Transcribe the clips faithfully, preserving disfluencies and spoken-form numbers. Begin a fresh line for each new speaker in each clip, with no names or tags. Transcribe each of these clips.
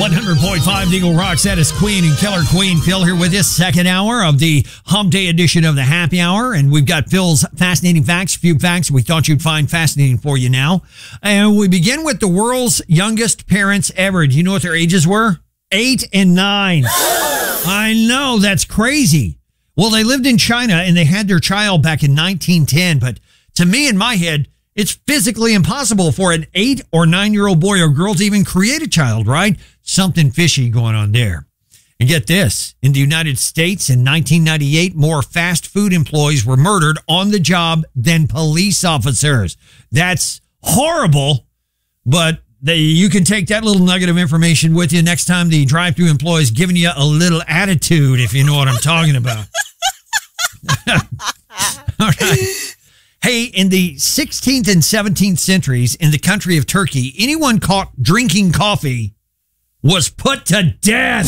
one hundred point five Eagle Rocks. That is Queen and Killer Queen. Phil here with this second hour of the Hump Day edition of the Happy Hour. And we've got Phil's fascinating facts, a few facts we thought you'd find fascinating for you now. And we begin with the world's youngest parents ever. Do you know what their ages were? Eight and nine. I know, that's crazy. Well, they lived in China and they had their child back in nineteen ten. But to me, in my head, it's physically impossible for an eight or nine-year-old boy or girl to even create a child, right? Something fishy going on there. And get this, in the United States in nineteen ninety-eight, more fast food employees were murdered on the job than police officers. That's horrible, but they, you can take that little nugget of information with you next time the drive-thru employee is giving you a little attitude, if you know what I'm talking about. All right. Hey, in the sixteenth and seventeenth centuries in the country of Turkey, anyone caught drinking coffee was put to death.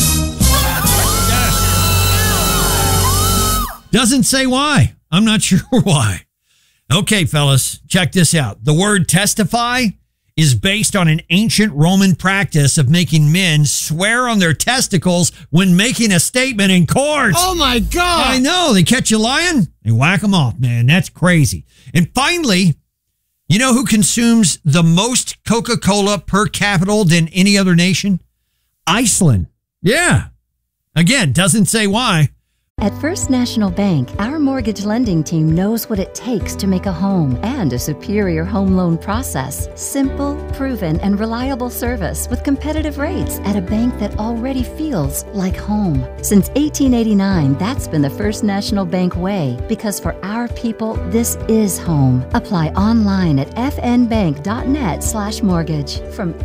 Doesn't say why. I'm not sure why. Okay, fellas, check this out. The word testify is based on an ancient Roman practice of making men swear on their testicles when making a statement in court.
Oh, my God.
I know. They catch you lying, they whack them off, man. That's crazy. And finally, you know who consumes the most Coca-Cola per capita than any other nation? Iceland. Yeah. Again, doesn't say why.
At First National Bank, our mortgage lending team knows what it takes to make a home and a superior home loan process. Simple, proven, and reliable service with competitive rates at a bank that already feels like home. Since eighteen eighty-nine, that's been the First National Bank way, because for our people, this is home. Apply online at fnbank.net slash mortgage. From